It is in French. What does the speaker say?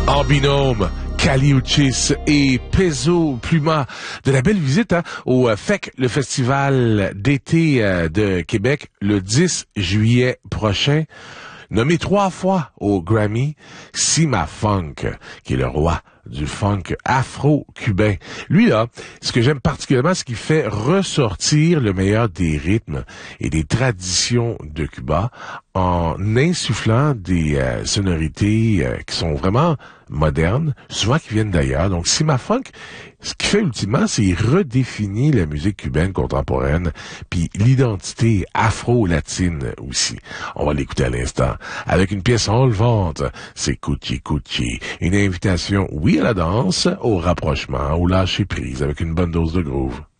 En binôme, Kali Uchis et Peso Pluma. De la belle visite au FEC, le festival d'été de Québec, le 10 juillet prochain. Nommé 3 fois au Grammy, Sima Funk, qui est le roi du funk afro-cubain. Lui, là, ce que j'aime particulièrement, c'est qu'il fait ressortir le meilleur des rythmes et des traditions de Cuba en insufflant des sonorités qui sont vraiment modernes, souvent qui viennent d'ailleurs. Donc, Sima Funk, ce qu'il fait ultimement, c'est qu'il redéfinit la musique cubaine contemporaine, puis l'identité afro-latine aussi. On va l'écouter à l'instant. Avec une pièce enlevante, c'est Cuchi Cuchi. Une invitation, oui, à la danse, au rapprochement, au lâcher prise, avec une bonne dose de groove.